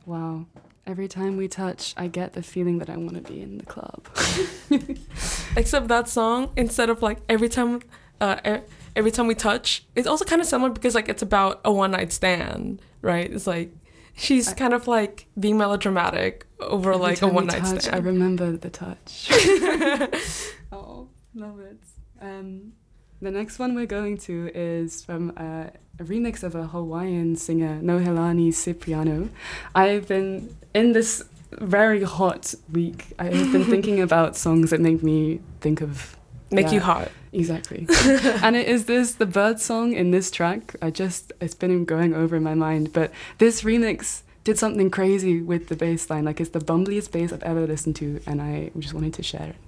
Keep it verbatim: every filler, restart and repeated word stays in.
Wow. Every time we touch, I get the feeling that I want to be in the club. Except that song, instead of like every time, uh, e- every time we touch, it's also kind of similar because like it's about a one night stand, right? It's like she's I, kind of like being melodramatic over every like a time we one night touch, stand. I remember the touch. Oh, love it. Um, the next one we're going to is from uh, a remix of a Hawaiian singer, Nohelani Cipriano. I've been in this very hot week. I have been thinking about songs that make me think of Make yeah, you hot. Exactly. And it is this the bird song in this track. I just it's been going over in my mind, but this remix did something crazy with the bass line. Like it's the bumbliest bass I've ever listened to, and I just wanted to share it.